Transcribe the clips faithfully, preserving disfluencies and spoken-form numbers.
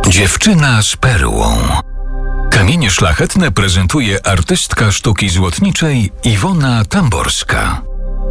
Dziewczyna z perłą. Kamienie szlachetne prezentuje artystka sztuki złotniczej Iwona Tamborska.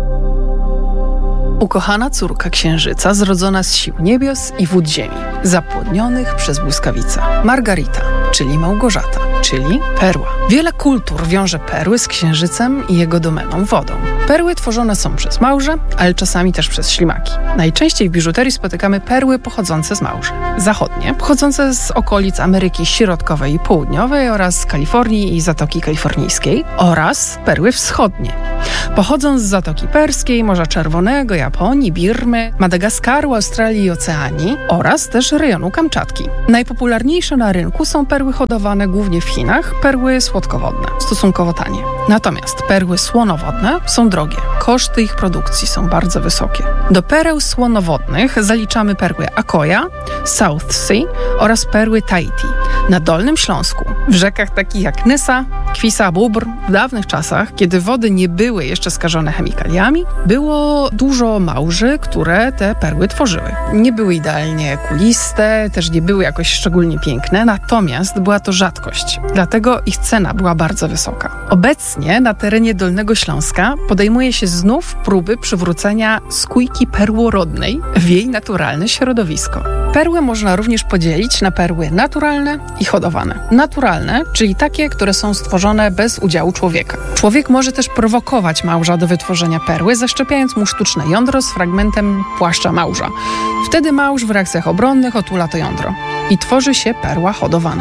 Ukochana córka księżyca, zrodzona z sił niebios i wód ziemi, zapłodnionych przez błyskawice. Margarita, czyli Małgorzata, czyli perła. Wiele kultur wiąże perły z księżycem i jego domeną wodą. Perły tworzone są przez małże, ale czasami też przez ślimaki. Najczęściej w biżuterii spotykamy perły pochodzące z małży. Zachodnie, pochodzące z okolic Ameryki Środkowej i Południowej oraz Kalifornii i Zatoki Kalifornijskiej, oraz perły wschodnie. Pochodzą z Zatoki Perskiej, Morza Czerwonego, Japonii, Birmy, Madagaskaru, Australii i Oceanii oraz też rejonu Kamczatki. Najpopularniejsze na rynku są perły hodowane głównie w Chinach, perły słodkowodne, stosunkowo tanie. Natomiast perły słonowodne są drogie. Koszty ich produkcji są bardzo wysokie. Do pereł słonowodnych zaliczamy perły Akoya, South Sea oraz perły Tahiti. Na Dolnym Śląsku, w rzekach takich jak Nysa, Kwisa, Bóbr, w dawnych czasach, kiedy wody nie były jeszcze skażone chemikaliami, było dużo małży, które te perły tworzyły. Nie były idealnie kuliste, też nie były jakoś szczególnie piękne, natomiast była to rzadkość, dlatego ich cena była bardzo wysoka. Obecnie na terenie Dolnego Śląska podejmuje się znów próby przywrócenia skójki perłorodnej w jej naturalne środowisko. Perły można również podzielić na perły naturalne i hodowane. Naturalne, czyli takie, które są stworzone bez udziału człowieka. Człowiek może też prowokować małża do wytworzenia perły, zaszczepiając mu sztuczne jądro z fragmentem płaszcza małża. Wtedy małż w reakcjach obronnych otula to jądro i tworzy się perła hodowana.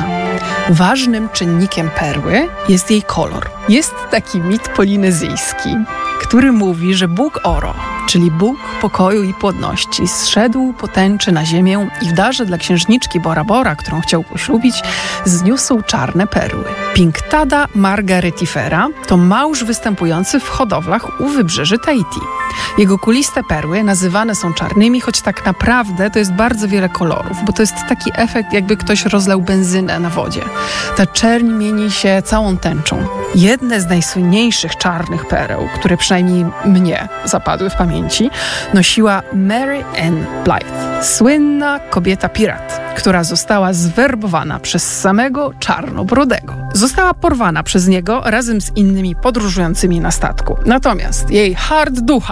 Ważnym czynnikiem perły jest jej kolor. Jest taki mit polinezyjski, który mówi, że Bóg Oro, czyli Bóg pokoju i płodności, zszedł po tęczy na ziemię i w darze dla księżniczki Bora Bora, którą chciał poślubić, zniósł czarne perły. Pinctada margaritifera to małż występujący w hodowlach u wybrzeży Tahiti. Jego kuliste perły nazywane są czarnymi, choć tak naprawdę to jest bardzo wiele kolorów, bo to jest taki efekt, jakby ktoś rozlał benzynę na wodzie. Ta czerń mieni się całą tęczą. Jedne z najsłynniejszych czarnych pereł, które przynajmniej mnie zapadły w pamięci, nosiła Mary Ann Blythe, słynna kobieta pirat, która została zwerbowana przez samego Czarnobrodego. Została porwana przez niego razem z innymi podróżującymi na statku. Natomiast jej hart ducha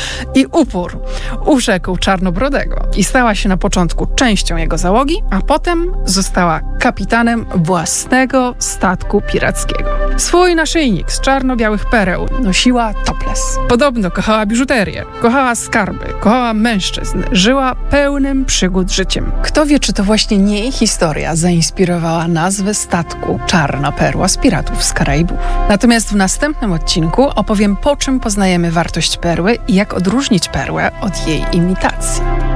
i upór urzekł Czarnobrodego i stała się na początku częścią jego załogi, a potem została kapitanem własnego statku pirackiego. Swój naszyjnik z czarno-białych pereł nosiła topless. Podobno kochała biżuterię, kochała skarby, kochała mężczyzn, żyła pełnym przygód życiem. Kto wie, czy to właśnie nie jej historia zainspirowała nazwę statku Czarna Perła z Piratów z Karaibów. Natomiast w następnym odcinku opowiem, po czym poznajemy wartość perły i jak odróżnić perłę od jej imitacji.